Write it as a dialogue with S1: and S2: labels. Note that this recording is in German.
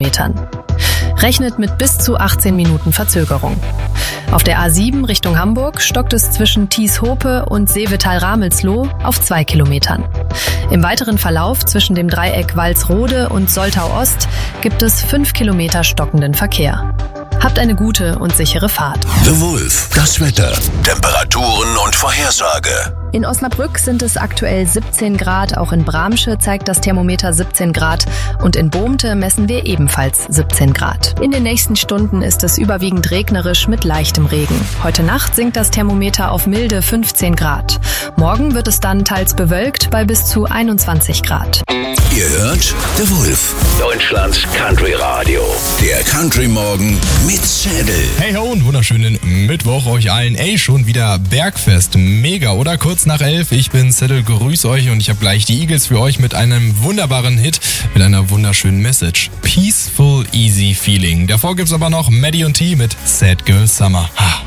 S1: Kilometern. Rechnet mit bis zu 18 Minuten Verzögerung. Auf der A7 Richtung Hamburg stockt es zwischen Thies-Hope und Seevetal-Ramelsloh auf 2 Kilometern. Im weiteren Verlauf zwischen dem Dreieck Walsrode und Soltau gibt es 5 Kilometer stockenden Verkehr. Habt eine gute und sichere Fahrt.
S2: The Wolf, das Wetter, Temperaturen und Vorhersage.
S1: In Osnabrück sind es aktuell 17 Grad, auch in Bramsche zeigt das Thermometer 17 Grad und in Bohmte messen wir ebenfalls 17 Grad. In den nächsten Stunden ist es überwiegend regnerisch mit leichtem Regen. Heute Nacht sinkt das Thermometer auf milde 15 Grad. Morgen wird es dann teils bewölkt bei bis zu 21 Grad.
S2: Ihr hört The Wolf,
S3: Deutschlands Country Radio.
S2: Der Country Morgen mit Zedel.
S4: Hey ho und wunderschönen Mittwoch euch allen. Ey, schon wieder Bergfest. Mega, oder? Kurz nach 11. Ich bin Zedel, grüße euch und ich habe gleich die Eagles für euch mit einem wunderbaren Hit, mit einer wunderschönen Message. Peaceful, easy feeling. Davor gibt's aber noch Maddie und T mit Sad Girl Summer.